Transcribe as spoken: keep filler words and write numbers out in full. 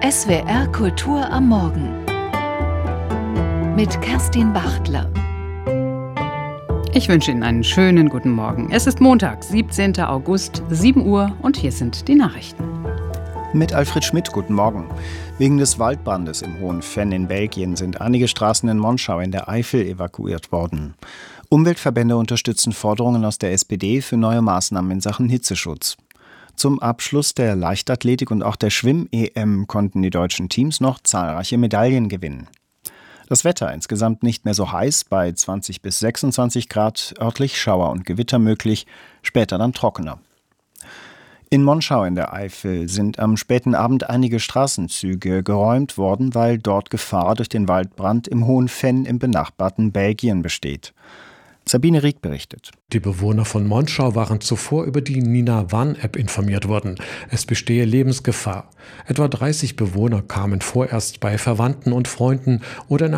S W R Kultur am Morgen mit Kerstin Bachtler. Ich wünsche Ihnen einen schönen guten Morgen. Es ist Montag, siebzehnter August, sieben Uhr und hier sind die Nachrichten. Mit Alfred Schmidt, guten Morgen. Wegen des Waldbrandes im Hohen Venn in Belgien sind einige Straßen in Monschau in der Eifel evakuiert worden. Umweltverbände unterstützen Forderungen aus der S P D für neue Maßnahmen in Sachen Hitzeschutz. Zum Abschluss der Leichtathletik und auch der Schwimm-E M konnten die deutschen Teams noch zahlreiche Medaillen gewinnen. Das Wetter insgesamt nicht mehr so heiß, bei zwanzig bis sechsundzwanzig Grad, örtlich Schauer und Gewitter möglich, später dann trockener. In Monschau in der Eifel sind am späten Abend einige Straßenzüge geräumt worden, weil dort Gefahr durch den Waldbrand im Hohen Venn im benachbarten Belgien besteht. Sabine Rieck berichtet. Die Bewohner von Monschau waren zuvor über die Nina Warn-App informiert worden. Es bestehe Lebensgefahr. Etwa dreißig Bewohner kamen vorerst bei Verwandten und Freunden oder in